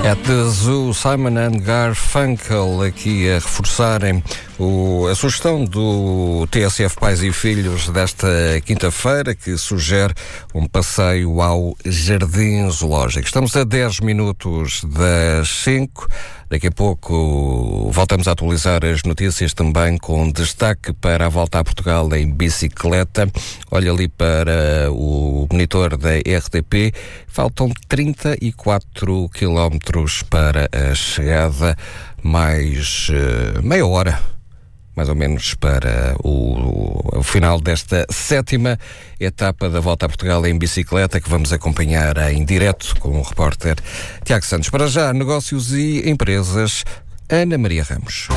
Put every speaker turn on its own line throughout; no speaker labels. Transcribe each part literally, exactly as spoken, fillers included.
At the Zoo, Simon and Garfunkel aqui a reforçarem o, a sugestão do T S F Pais e Filhos desta quinta-feira, que sugere um passeio ao Jardim Zoológico. Estamos a dez minutos das cinco. Daqui a pouco voltamos a atualizar as notícias também com destaque para a volta a Portugal em bicicleta. Olha ali para o monitor da R T P. Faltam trinta e quatro quilómetros para a chegada, mais uh, meia hora, mais ou menos, para o, o final desta sétima etapa da volta a Portugal em bicicleta, que vamos acompanhar em direto com o repórter Tiago Santos. Para já, negócios e empresas, Ana Maria Ramos.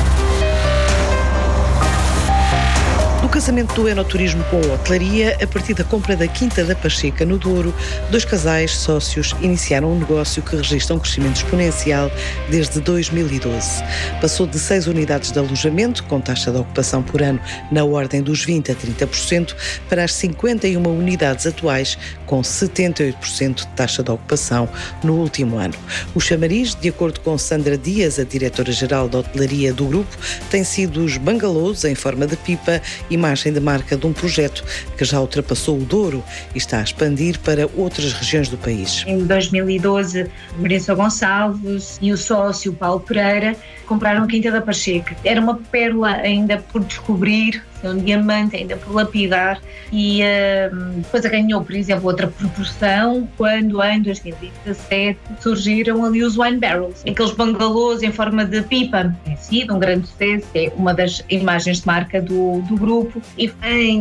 Do casamento do enoturismo com a hotelaria, a partir da compra da Quinta da Pacheca, no Douro, dois casais sócios iniciaram um negócio que registra um crescimento exponencial desde dois mil e doze. Passou de seis unidades de alojamento, com taxa de ocupação por ano na ordem dos vinte a trinta por cento, para as cinquenta e uma unidades atuais, com setenta e oito por cento de taxa de ocupação no último ano. O chamariz, de acordo com Sandra Dias, a diretora-geral da hotelaria do grupo, tem sido os bangalôs em forma de pipa, imagem de marca de um projeto que já ultrapassou o Douro e está a expandir para outras regiões do país.
Em dois mil e doze, Mauricio Gonçalves e o sócio Paulo Pereira compraram a Quinta da Pacheca. Era uma pérola ainda por descobrir, um diamante ainda por lapidar, e uh, depois ganhou, por exemplo, outra proporção quando em dois mil e dezassete surgiram ali os wine barrels, aqueles bangalôs em forma de pipa. Tem sido um grande sucesso, é uma das imagens de marca do, do grupo. E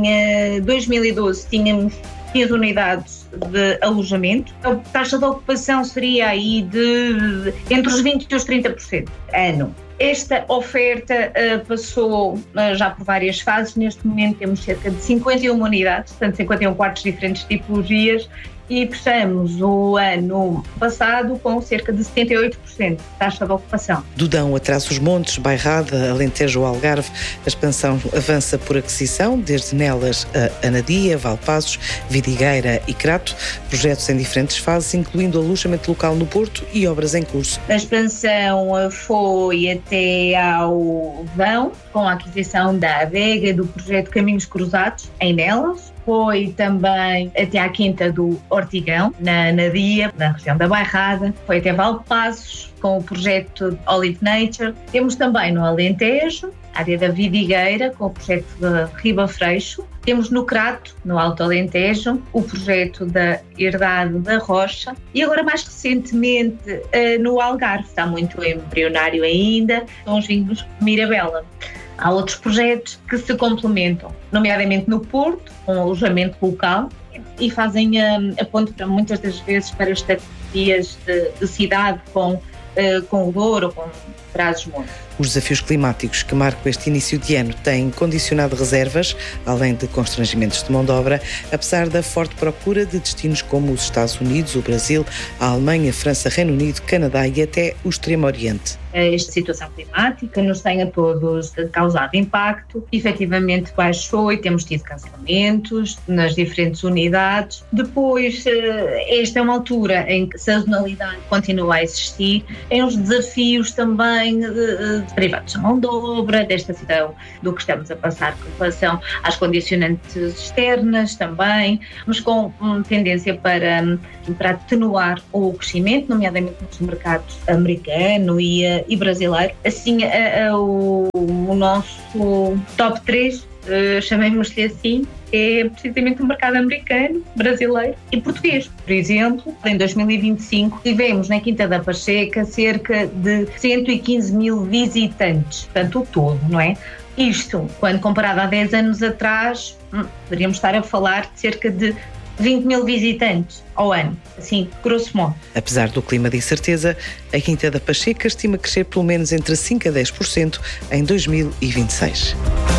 em uh, dois mil e doze tínhamos quinze unidades de alojamento. A taxa de ocupação seria aí de entre os vinte e os trinta por cento ano. Esta oferta uh, passou uh, já por várias fases. Neste momento temos cerca de cinquenta e uma unidades, portanto cinquenta e um quartos de diferentes tipologias, e fechamos o ano passado com cerca de setenta e oito por cento de taxa de ocupação.
Dudão, Atrás-os-Montes, Bairrada, Alentejo, Algarve, a expansão avança por aquisição, desde Nelas a Anadia, Valpassos, Vidigueira e Crato, projetos em diferentes fases, incluindo alojamento local no Porto e obras em curso.
A expansão foi até ao Vão, com a aquisição da adega do projeto Caminhos Cruzados, em Nelas. Foi também até à Quinta do Ortigão, na Anadia, na região da Bairrada. Foi até Valpassos, com o projeto Olive Nature. Temos também no Alentejo, a área da Vidigueira, com o projeto de Riba Freixo. Temos no Crato, no Alto Alentejo, o projeto da Herdade da Rocha. E agora, mais recentemente, no Algarve, está muito embrionário ainda, são os vinhos Mirabela. Há outros projetos que se complementam, nomeadamente no Porto, com alojamento local, e fazem a, a ponte para muitas das vezes para as terapias de, de cidade com, uh, com o Douro ou com Trás-os-Montes.
Os desafios climáticos que marcam este início de ano têm condicionado reservas, além de constrangimentos de mão de obra, apesar da forte procura de destinos como os Estados Unidos, o Brasil, a Alemanha, França, Reino Unido, Canadá e até o Extremo Oriente.
Esta situação climática nos tem a todos causado impacto, efetivamente baixou e temos tido cancelamentos nas diferentes unidades. Depois, esta é uma altura em que a sazonalidade continua a existir, em uns desafios também derivados da mão de obra, desta situação do que estamos a passar com relação às condicionantes externas também, mas com uma tendência para, para atenuar o crescimento, nomeadamente nos mercados americano e, e brasileiro. Assim, a, a, o, o nosso top três, uh, chamemos-lhe assim, é precisamente o mercado americano, brasileiro e português. Por exemplo, em dois mil e vinte e cinco tivemos na Quinta da Pacheca cerca de cento e quinze mil visitantes, portanto o todo, não é? Isto, quando comparado há dez anos atrás, hum, poderíamos estar a falar de cerca de vinte mil visitantes ao ano, assim, grosso modo.
Apesar do clima de incerteza, a Quinta da Pacheca estima crescer pelo menos entre cinco a dez por cento em dois mil e vinte e seis.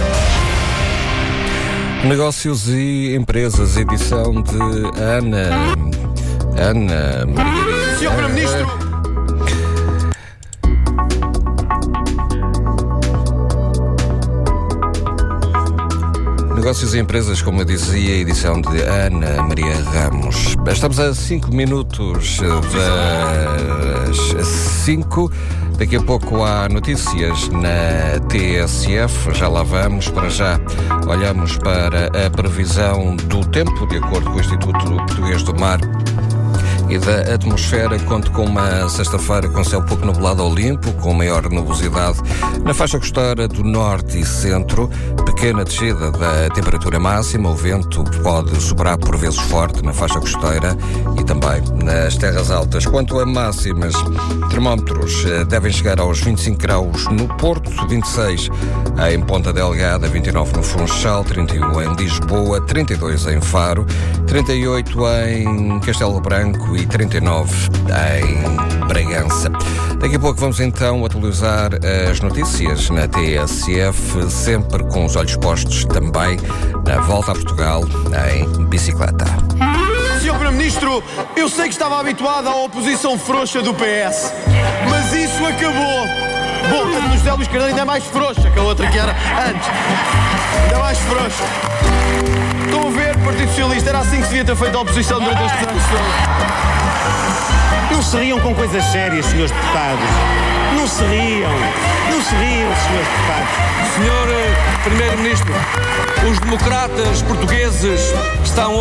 Negócios e empresas, edição de Ana... Ana Margarida.
senhor Primeiro-Ministro!
Negócios e empresas, como eu dizia, edição de Ana Maria Ramos. Estamos a cinco minutos das cinco. Daqui a pouco há notícias na T S F, já lá vamos. Para já olhamos para a previsão do tempo, de acordo com o Instituto Português do Mar e da Atmosfera. Conto com uma sexta-feira com céu pouco nublado ou limpo, com maior nubosidade na faixa costeira do norte e centro, pequena descida da temperatura máxima, o vento pode soprar por vezes forte na faixa costeira e também nas terras altas. Quanto a máximas, termómetros devem chegar aos vinte e cinco graus no Porto, vinte e seis em Ponta Delgada, vinte e nove no Funchal, trinta e um em Lisboa, trinta e dois em Faro, trinta e oito em Castelo Branco e trinta e nove em Bragança. Daqui a pouco vamos então atualizar as notícias na T S F, sempre com os olhos postos também na volta a Portugal em bicicleta.
senhor Primeiro-Ministro, eu sei que estava habituado à oposição frouxa do P S, mas isso acabou. Bom, a de José Luís Carneiro ainda é mais frouxa que a outra que era antes. Ainda mais frouxa. Estão a ver, Partido Socialista, era assim que se devia ter feito a oposição durante estes anos todos.
Não se riam com coisas sérias, senhores deputados. Não se riam. Não se riam, senhores deputados.
senhor Primeiro-Ministro, os democratas portugueses estão